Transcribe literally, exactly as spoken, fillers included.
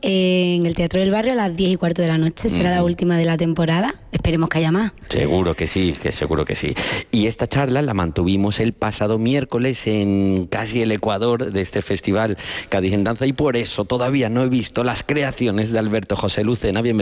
en el Teatro del Barrio a las diez y cuarto de la noche. Será mm. la última de la temporada. Esperemos que haya más. Seguro que sí, que seguro que sí. Y esta charla la mantuvimos el pasado miércoles en casi el ecuador de este festival Cádiz en Danza, y por eso todavía no he visto las creaciones de Alberto José Lucena. Bienvenido.